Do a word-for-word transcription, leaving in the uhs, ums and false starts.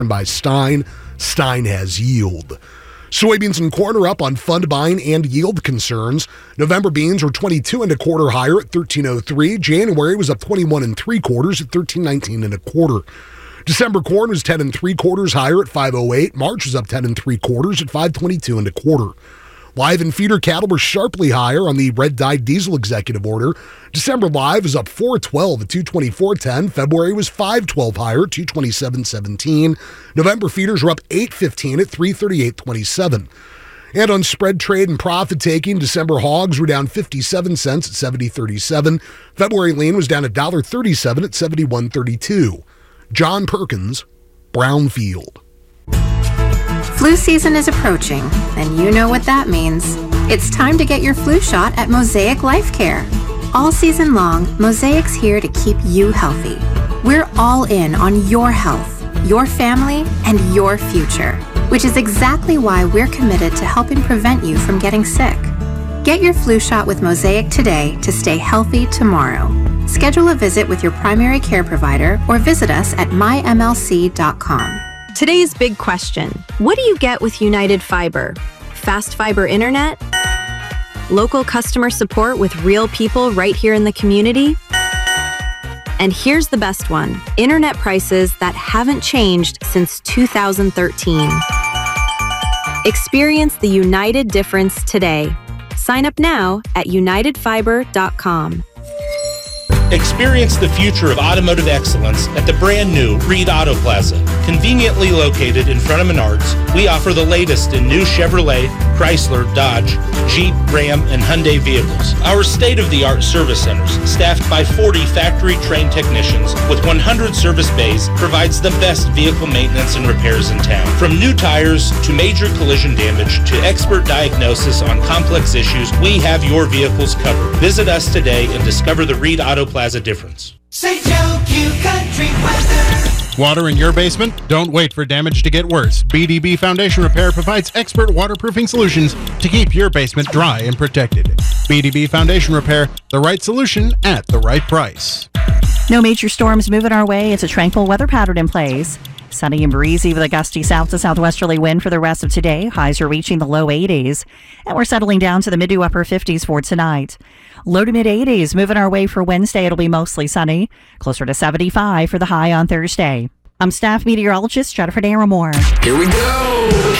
by Stein. Stein has yield. Soybeans and corn are up on fund buying and yield concerns. November beans were twenty-two and a quarter higher at thirteen oh three. January was up twenty-one and three quarters at thirteen nineteen and a quarter. December corn was ten and three quarters higher at five oh eight. March was up ten and three quarters at five twenty-two and a quarter. Live and feeder cattle were sharply higher on the red-dyed diesel executive order. December live was up four twelve at two twenty-four ten. February was five twelve higher at two twenty-seven seventeen. November feeders were up eight fifteen at three thirty-eight twenty-seven. And on spread trade and profit taking, December hogs were down fifty-seven cents at seventy thirty-seven. February lean was down one dollar thirty-seven at seventy-one thirty-two. John Perkins, Brownfield. Flu season is approaching, and you know what that means. It's time to get your flu shot at Mosaic Life Care. All season long, Mosaic's here to keep you healthy. We're all in on your health, your family, and your future, which is exactly why we're committed to helping prevent you from getting sick. Get your flu shot with Mosaic today to stay healthy tomorrow. Schedule a visit with your primary care provider or visit us at my m l c dot com. Today's big question: what do you get with United Fiber? Fast fiber internet? Local customer support with real people right here in the community? And here's the best one: internet prices that haven't changed since two thousand thirteen. Experience the United difference today. Sign up now at united fiber dot com. Experience the future of automotive excellence at the brand new Reed Auto Plaza. Conveniently located in front of Menards, we offer the latest in new Chevrolet, Chrysler, Dodge, Jeep, Ram, and Hyundai vehicles. Our state-of-the-art service centers, staffed by forty factory-trained technicians with one hundred service bays, provides the best vehicle maintenance and repairs in town. From new tires to major collision damage to expert diagnosis on complex issues, we have your vehicles covered. Visit us today and discover the Reed Auto Plaza difference. Saint Joe Q Country Weather. Water in your basement? Don't wait for damage to get worse. B D B Foundation Repair provides expert waterproofing solutions to keep your basement dry and protected. B D B Foundation Repair, the right solution at the right price. No major storms moving our way. It's a tranquil weather pattern in place. Sunny and breezy with a gusty south to southwesterly wind for the rest of today. Highs are reaching the low eighties. And we're settling down to the mid to upper fifties for tonight. Low to mid eighties moving our way for Wednesday. It'll be mostly sunny. Closer to seventy-five for the high on Thursday. I'm staff meteorologist Jennifer Naramore. Here we go.